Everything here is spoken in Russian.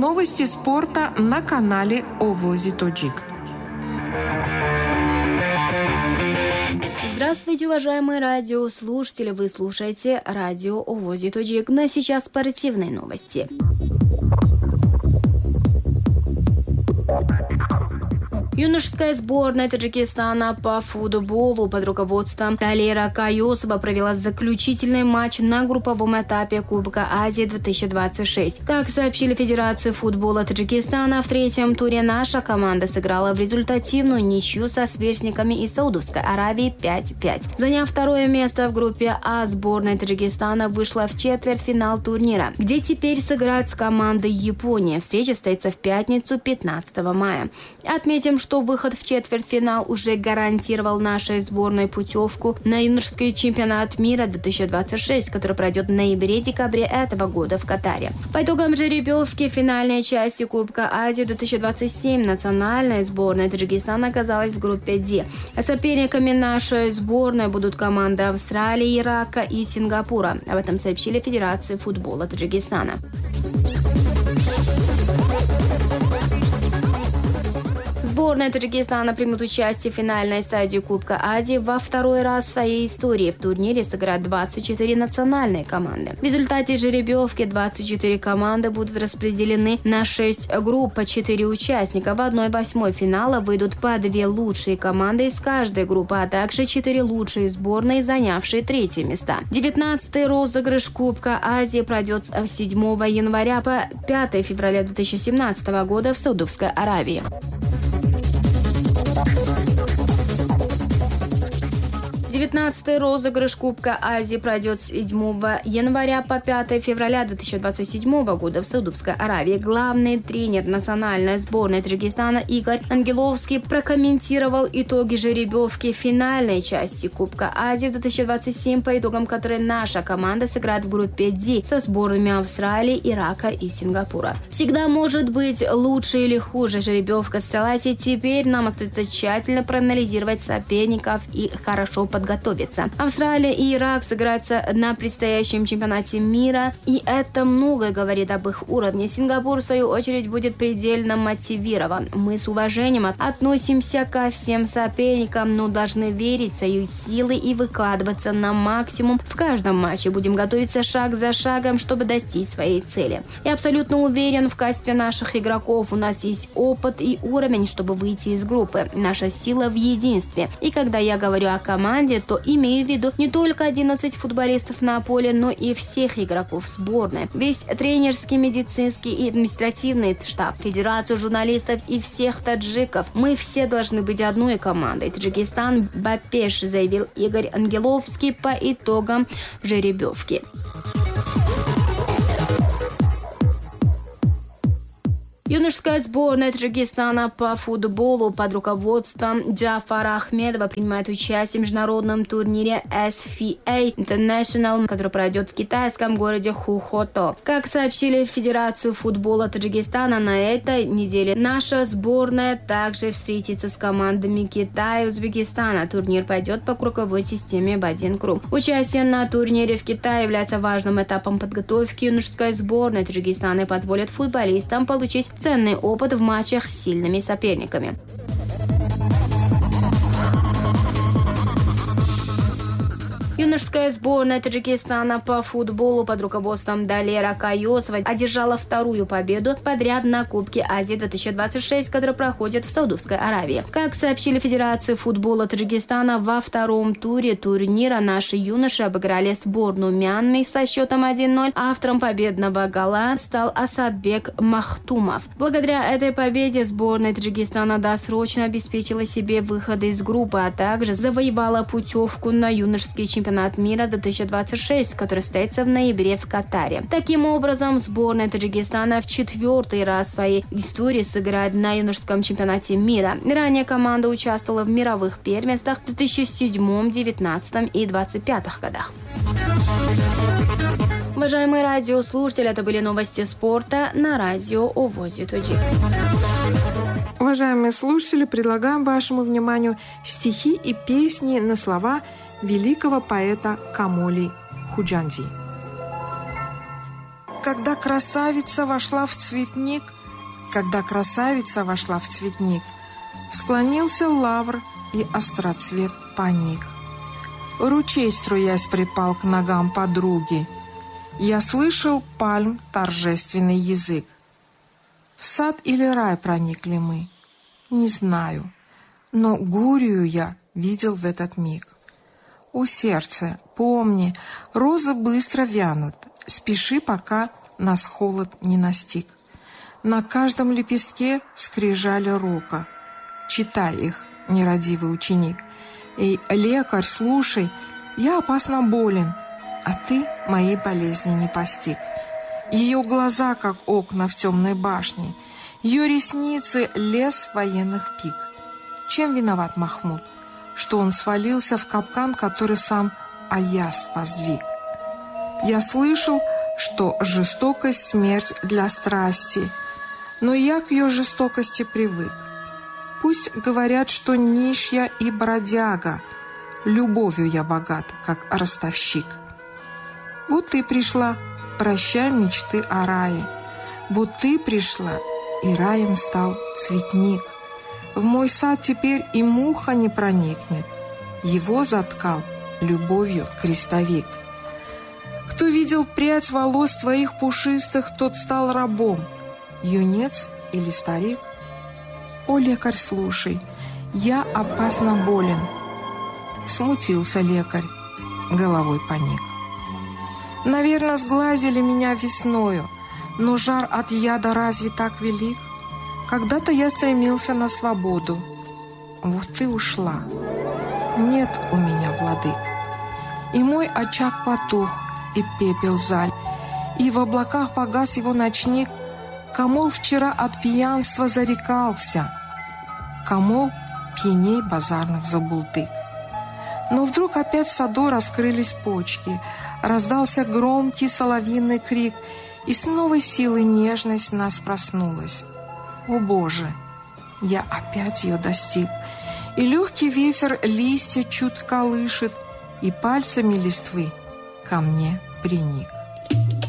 новости спорта на канале Овози Тоджик. Здравствуйте, уважаемые радиослушатели! Вы слушаете радио Овози Тоджик. Но сейчас спортивные новости. Юношеская сборная Таджикистана по футболу под руководством Талера Каюсова провела заключительный матч на групповом этапе Кубка Азии 2026. Как сообщили Федерации футбола Таджикистана, в третьем туре наша команда сыграла в результативную ничью со сверстниками из Саудовской Аравии 5-5. Заняв второе место в группе А, сборная Таджикистана вышла в четвертьфинал турнира, где теперь сыграет с командой Японии. Встреча состоится в пятницу 15 мая. Отметим, что выход в четвертьфинал уже гарантировал нашей сборной путевку на юношеский чемпионат мира 2026, который пройдет в ноябре-декабре этого года в Катаре. По итогам жеребьевки финальной части Кубка Азии 2027 национальная сборная Таджикистана оказалась в группе D. А соперниками нашей сборной будут команды Австралии, Ирака и Сингапура. Об этом сообщили Федерации футбола Таджикистана. Сборная Таджикистана примет участие в финальной стадии Кубка Азии во второй раз в своей истории. В турнире сыграют 24 национальные команды. В результате жеребьевки 24 команды будут распределены на 6 групп по 4 участника. В 1/8 финала выйдут по 2 лучшие команды из каждой группы, а также 4 лучшие сборные, занявшие третьи места. 19-й розыгрыш Кубка Азии пройдет с 7 января по 5 февраля 2017 года в Саудовской Аравии. 19-й розыгрыш Кубка Азии пройдет с 7 января по 5 февраля 2027 года в Саудовской Аравии. Главный тренер национальной сборной Таджикистана Игорь Ангеловский прокомментировал итоги жеребьевки финальной части Кубка Азии 2027, по итогам которой наша команда сыграет в группе D со сборными Австралии, Ирака и Сингапура. Всегда может быть лучше или хуже жеребьевка состоялась, и теперь нам остается тщательно проанализировать соперников и хорошо подготовиться. Австралия и Ирак сыграются на предстоящем чемпионате мира, и это многое говорит об их уровне. Сингапур, в свою очередь, будет предельно мотивирован. Мы с уважением относимся ко всем соперникам, но должны верить в свои силы и выкладываться на максимум в каждом матче. Будем готовиться шаг за шагом, чтобы достичь своей цели. Я абсолютно уверен в качестве наших игроков. У нас есть опыт и уровень, чтобы выйти из группы. Наша сила в единстве. И когда я говорю о команде, то имею в виду не только 11 футболистов на поле, но и всех игроков сборной. Весь тренерский, медицинский и административный штаб, федерацию журналистов и всех таджиков. Мы все должны быть одной командой. Таджикистан Бапеш, заявил Игорь Ангеловский по итогам жеребьевки. Юношеская сборная Таджикистана по футболу под руководством Джафара Ахмедова принимает участие в международном турнире SFA International, который пройдет в китайском городе Хухото. Как сообщили в Федерацию футбола Таджикистана, на этой неделе наша сборная также встретится с командами Китая и Узбекистана. Турнир пойдет по круговой системе в один круг. Участие на турнире в Китае является важным этапом подготовки юношеской сборной Таджикистана и позволит футболистам получить ценный опыт в матчах с сильными соперниками. Юношеская сборная Таджикистана по футболу под руководством Талера Каюсова одержала вторую победу подряд на Кубке Азии 2026, который проходит в Саудовской Аравии. Как сообщили Федерации футбола Таджикистана, во втором туре турнира наши юноши обыграли сборную Мьянмы со счетом 1-0. Автором победного гола стал Асадбек Махтумов. Благодаря этой победе сборная Таджикистана досрочно обеспечила себе выход из группы, а также завоевала путевку на юношеский чемпионат мира 2026, который состоится в ноябре в Катаре. Таким образом, сборная Таджикистана в 4-й раз в своей истории сыграет на юношеском чемпионате мира. Ранее команда участвовала в мировых первенствах в 2007, 2019 и 2025 годах. Уважаемые радиослушатели, это были новости спорта на радио Овози Тоджик. Уважаемые слушатели, предлагаем вашему вниманию стихи и песни на слова великого поэта Камоли Худжанди. когда красавица вошла в цветник, склонился лавр, и остроцвет поник. Ручей, струясь, припал к ногам подруги. Я слышал пальм торжественный язык. В сад или рай проникли мы? Не знаю, но Гурию я видел в этот миг. О, сердце, помни, розы быстро вянут, спеши, пока нас холод не настиг. На каждом лепестке скрижали рока. Читай их, нерадивый ученик. Эй, лекарь, слушай, я опасно болен, а ты моей болезни не постиг. Ее глаза, как окна в темной башне, ее ресницы — лес военных пик. Чем виноват Махмуд, что он свалился в капкан, который сам Аяз воздвиг? Я слышал, что жестокость — смерть для страсти, но я к ее жестокости привык. Пусть говорят, что нищ я и бродяга, любовью я богат, как ростовщик. Вот ты пришла, прощай мечты о рае. Вот ты пришла, и раем стал цветник. В мой сад теперь и муха не проникнет. Его заткал любовью крестовик. Кто видел прядь волос твоих пушистых, тот стал рабом. Юнец или старик? О, лекарь, слушай, я опасно болен. Смутился лекарь, головой поник. Наверное, сглазили меня весною, но жар от яда разве так велик? Когда-то я стремился на свободу. Вот ты ушла. Нет у меня владык. И мой очаг потух, и пепел заль, и в облаках погас его ночник. Камол вчера от пьянства зарекался. Камол пьяней базарных забулдык. Но вдруг опять в саду раскрылись почки, раздался громкий соловьиный крик, и с новой силой нежность в нас проснулась. О, Боже! Я опять ее достиг, и легкий ветер листья чуть колышет, и пальцами листвы ко мне приник.